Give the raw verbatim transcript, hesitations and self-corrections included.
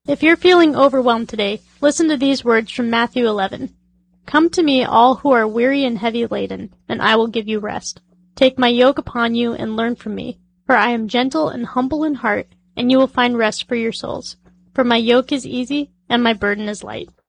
If you're feeling overwhelmed today, listen to these words from Matthew eleven. Come to me, all who are weary and heavy laden, and I will give you rest. Take my yoke upon you and learn from me, for I am gentle and humble in heart, and you will find rest for your souls. For my yoke is easy and my burden is light.